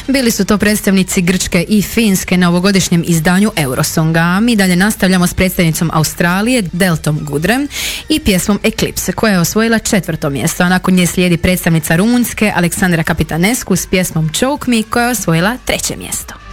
Bili su to predstavnici Grčke i Finske na ovogodišnjem izdanju Eurosonga. Mi dalje nastavljamo s predstavnicom Australije Deltom Goodrem i pjesmom Eclipse koja je osvojila 4. mjesto, a nakon nje slijedi predstavnica Rumunjske Aleksandra Kapitanescu s pjesmom Choke Me koja je osvojila 3. mjesto.